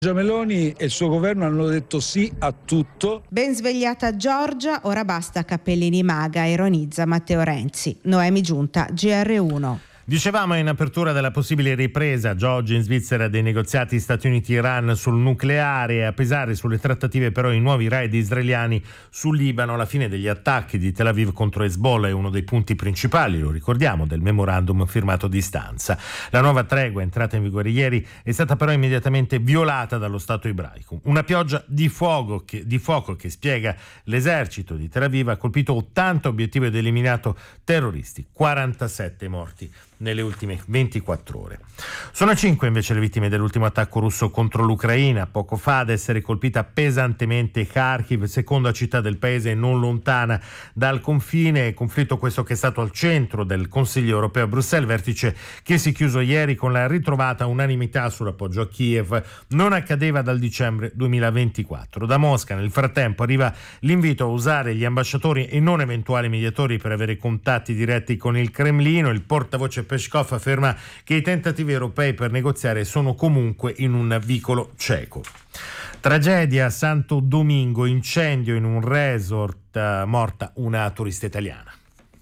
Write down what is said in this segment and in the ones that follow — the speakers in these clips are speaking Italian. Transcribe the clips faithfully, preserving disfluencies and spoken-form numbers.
Giorgia Meloni e il suo governo hanno detto sì a tutto. Ben svegliata Giorgia, ora basta Cappellini Maga, ironizza Matteo Renzi. Noemi Giunta, G R uno. Dicevamo in apertura della possibile ripresa già oggi in Svizzera dei negoziati Stati Uniti-Iran sul nucleare, a pesare sulle trattative però i nuovi raid israeliani sul Libano. La fine degli attacchi di Tel Aviv contro Hezbollah è uno dei punti principali, lo ricordiamo, del memorandum firmato a distanza. La nuova tregua entrata in vigore ieri è stata però immediatamente violata dallo Stato ebraico. Una pioggia di fuoco che, di fuoco che spiega l'esercito di Tel Aviv ha colpito ottanta obiettivi ed eliminato terroristi, quarantasette morti nelle ultime ventiquattro ore. Sono cinque invece le vittime dell'ultimo attacco russo contro l'Ucraina. Poco fa ad essere colpita pesantemente Kharkiv, seconda città del paese non lontana dal confine. Conflitto questo che è stato al centro del Consiglio europeo a Bruxelles, vertice che si è chiuso ieri con la ritrovata unanimità sull'appoggio a Kiev. Non accadeva dal dicembre duemilaventiquattro. Da Mosca nel frattempo arriva l'invito a usare gli ambasciatori e non eventuali mediatori per avere contatti diretti con il Cremlino. Il portavoce Peskov afferma che i tentativi europei per negoziare sono comunque in un vicolo cieco. Tragedia a Santo Domingo, incendio in un resort, uh, morta una turista italiana.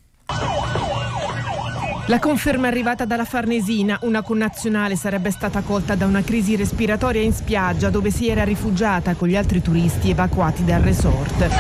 La conferma è arrivata dalla Farnesina. Una connazionale sarebbe stata colta da una crisi respiratoria in spiaggia dove si era rifugiata con gli altri turisti evacuati dal resort.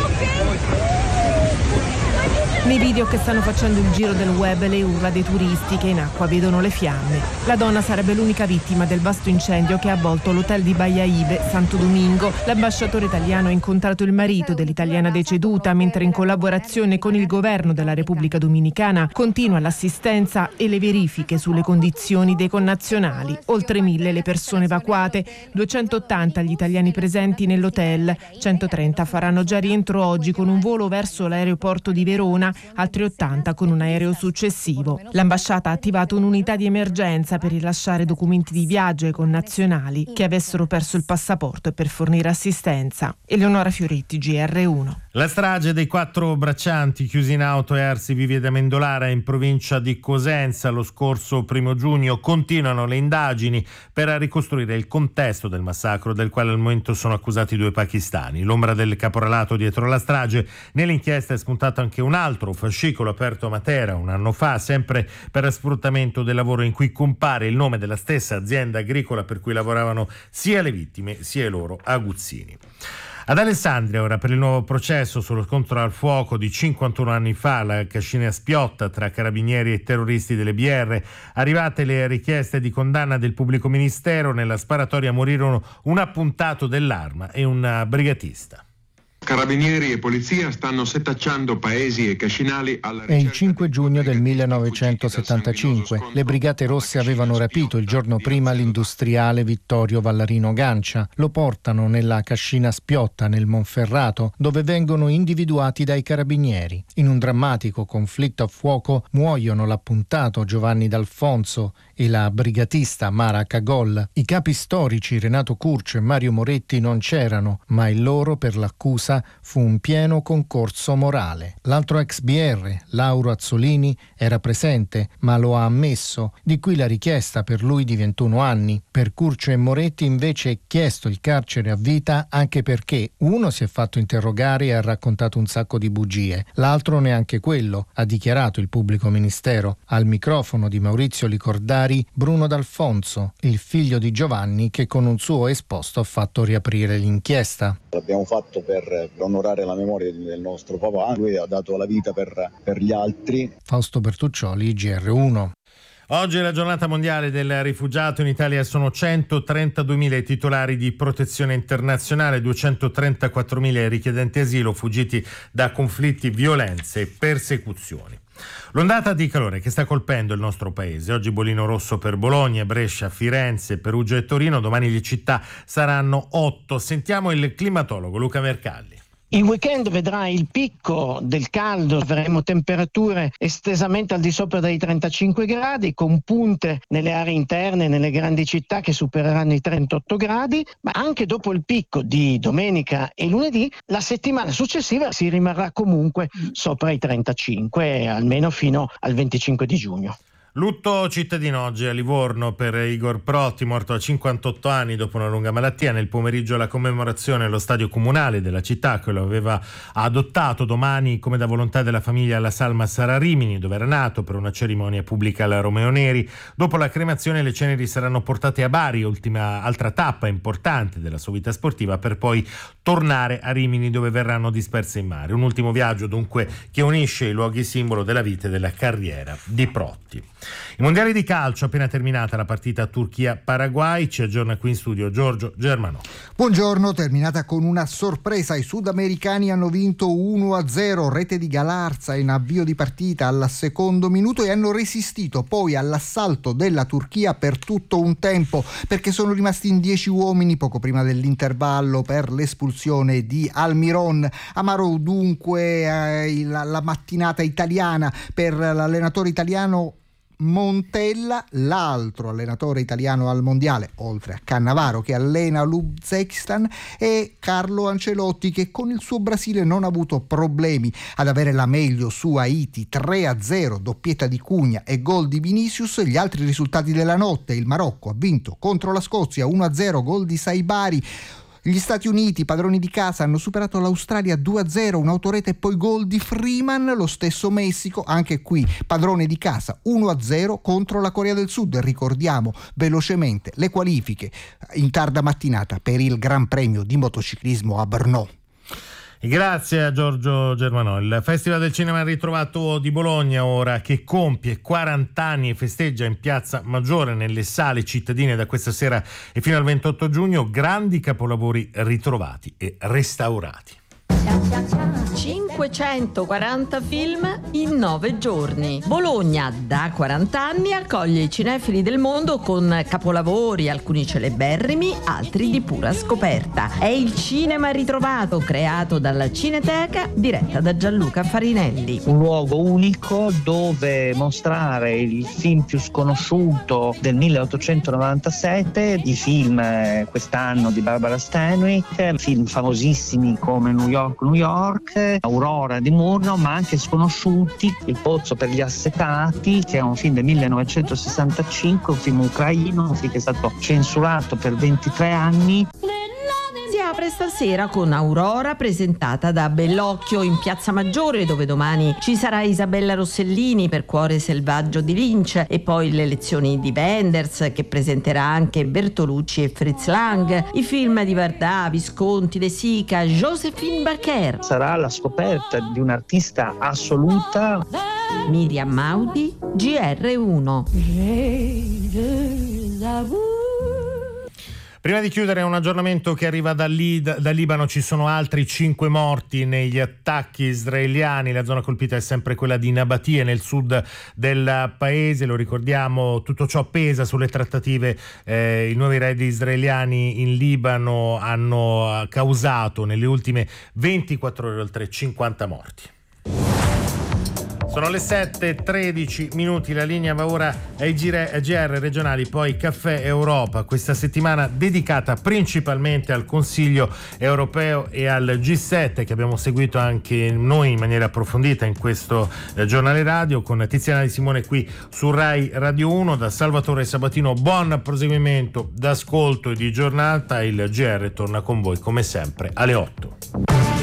Nei video che stanno facendo il giro del web le urla dei turisti che in acqua vedono le fiamme. La donna sarebbe l'unica vittima del vasto incendio che ha avvolto l'hotel di Bahia Ibe, Santo Domingo. L'ambasciatore italiano ha incontrato il marito dell'italiana deceduta, mentre in collaborazione con il governo della Repubblica Dominicana continua l'assistenza e le verifiche sulle condizioni dei connazionali. Oltre mille le persone evacuate, duecentottanta gli italiani presenti nell'hotel, centotrenta faranno già rientro oggi con un volo verso l'aeroporto di Verona, altri ottanta con un aereo successivo. L'ambasciata ha attivato un'unità di emergenza per rilasciare documenti di viaggio ai connazionali che avessero perso il passaporto e per fornire assistenza. Eleonora Fioretti, G R uno. La strage dei quattro braccianti chiusi in auto e arsi vivi da Mendolara in provincia di Cosenza lo scorso primo giugno. Continuano le indagini per ricostruire il contesto del massacro del quale al momento sono accusati due pakistani. L'ombra del caporalato dietro la strage. Nell'inchiesta è spuntato anche un altro fascicolo aperto a Matera un anno fa, sempre per sfruttamento del lavoro, in cui compare il nome della stessa azienda agricola per cui lavoravano sia le vittime sia i loro aguzzini. Ad Alessandria ora per il nuovo processo sullo scontro al fuoco di cinquantuno anni fa, la cascina Spiotta tra carabinieri e terroristi delle B R. Arrivate le richieste di condanna del pubblico ministero, nella sparatoria morirono un appuntato dell'arma e un brigatista. Carabinieri e polizia stanno setacciando paesi e cascinali alla ricerca. È il cinque giugno del millenovecentosettantacinque. Le Brigate Rosse avevano rapito il giorno prima l'industriale Vittorio Vallarino Gancia. Lo portano nella cascina Spiotta nel Monferrato, dove vengono individuati dai carabinieri. In un drammatico conflitto a fuoco muoiono l'appuntato Giovanni D'Alfonso e la brigatista Mara Cagol. I capi storici Renato Curcio e Mario Moretti non c'erano, ma il loro per l'accusa fu un pieno concorso morale. L'altro ex B R, Lauro Azzolini, era presente, ma lo ha ammesso, di qui la richiesta per lui di ventuno anni. Per Curcio e Moretti invece è chiesto il carcere a vita anche perché uno si è fatto interrogare e ha raccontato un sacco di bugie, l'altro neanche quello, ha dichiarato il pubblico ministero. Al microfono di Maurizio Licordari, Bruno D'Alfonso, il figlio di Giovanni, che con un suo esposto ha fatto riaprire l'inchiesta. L'abbiamo fatto per onorare la memoria del nostro papà, lui ha dato la vita per, per gli altri. Fausto Bertuccioli, G R uno. Oggi è la giornata mondiale del rifugiato. In Italia sono centotrentaduemila i titolari di protezione internazionale, duecentotrentaquattromila i richiedenti asilo fuggiti da conflitti, violenze e persecuzioni. L'ondata di calore che sta colpendo il nostro paese. Oggi bollino rosso per Bologna, Brescia, Firenze, Perugia e Torino. Domani le città saranno otto. Sentiamo il climatologo Luca Mercalli. Il weekend vedrà il picco del caldo, avremo temperature estesamente al di sopra dei trentacinque gradi, con punte nelle aree interne, nelle grandi città che supereranno i trentotto gradi, ma anche dopo il picco di domenica e lunedì, la settimana successiva si rimarrà comunque sopra i trentacinque, almeno fino al venticinque di giugno. Lutto cittadino oggi a Livorno per Igor Protti, morto a cinquantotto anni dopo una lunga malattia. Nel pomeriggio la commemorazione allo stadio comunale della città, che lo aveva adottato. Domani, come da volontà della famiglia, alla Salma Sara Rimini, dove era nato, per una cerimonia pubblica alla Romeo Neri. Dopo la cremazione le ceneri saranno portate a Bari, ultima altra tappa importante della sua vita sportiva, per poi tornare a Rimini, dove verranno disperse in mare. Un ultimo viaggio dunque che unisce i luoghi simbolo della vita e della carriera di Protti. I mondiali di calcio, appena terminata la partita Turchia-Paraguay, ci aggiorna qui in studio Giorgio Germanò. Buongiorno, terminata con una sorpresa. I sudamericani hanno vinto uno a zero, rete di Galarza in avvio di partita al secondo minuto, e hanno resistito poi all'assalto della Turchia per tutto un tempo, perché sono rimasti in dieci uomini poco prima dell'intervallo per l'espulsione di Almiron. Amaro dunque eh, la, la mattinata italiana per l'allenatore italiano Montella, l'altro allenatore italiano al mondiale, oltre a Cannavaro che allena l'Uzbekistan, e Carlo Ancelotti, che con il suo Brasile non ha avuto problemi ad avere la meglio su Haiti. Tre a zero, doppietta di Cugna e gol di Vinicius. Gli altri risultati della notte: il Marocco ha vinto contro la Scozia uno a zero, gol di Saibari. Gli Stati Uniti, padroni di casa, hanno superato l'Australia due a zero, un'autorete e poi gol di Freeman. Lo stesso Messico, anche qui padrone di casa, uno a zero contro la Corea del Sud. Ricordiamo velocemente le qualifiche in tarda mattinata per il Gran Premio di motociclismo a Brno. Grazie a Giorgio Germanò. Il Festival del Cinema Ritrovato di Bologna, ora che compie quaranta anni e festeggia in Piazza Maggiore, nelle sale cittadine, da questa sera e fino al ventotto giugno, grandi capolavori ritrovati e restaurati. cinquecentoquaranta film in nove giorni. Bologna da quaranta anni accoglie i cinefili del mondo con capolavori, alcuni celeberrimi, altri di pura scoperta. È il Cinema Ritrovato, creato dalla Cineteca, diretta da Gianluca Farinelli. Un luogo unico dove mostrare il film più sconosciuto del milleottocentonovantasette, i film quest'anno di Barbara Stanwyck, film famosissimi come New York New York, Aurora di Murnau, ma anche sconosciuti, Il pozzo per gli assetati, che è un film del millenovecentosessantacinque, un film ucraino, un film che è stato censurato per ventitré anni. Si apre stasera con Aurora, presentata da Bellocchio in Piazza Maggiore, dove domani ci sarà Isabella Rossellini per Cuore selvaggio di Lynch, e poi le lezioni di Wenders, che presenterà anche Bertolucci e Fritz Lang, i film di Vardà, Visconti, De Sica, Josephine Baker. Sarà la scoperta di un'artista assoluta. Miriam Maudi, G R uno. Prima di chiudere, un aggiornamento che arriva da, lì, da, da Libano. Ci sono altri cinque morti negli attacchi israeliani. La zona colpita è sempre quella di Nabatie, nel sud del paese. Lo ricordiamo, tutto ciò pesa sulle trattative. Eh, I nuovi raid israeliani in Libano hanno causato nelle ultime ventiquattro ore oltre cinquanta morti. Sono le sette e tredici minuti, la linea va ora ai G R regionali, poi Caffè Europa, questa settimana dedicata principalmente al Consiglio europeo e al G sette, che abbiamo seguito anche noi in maniera approfondita in questo eh, giornale radio, con Tiziana Di Simone qui su Rai Radio uno. Da Salvatore Sabatino buon proseguimento d'ascolto e di giornata. Il G R torna con voi come sempre alle otto.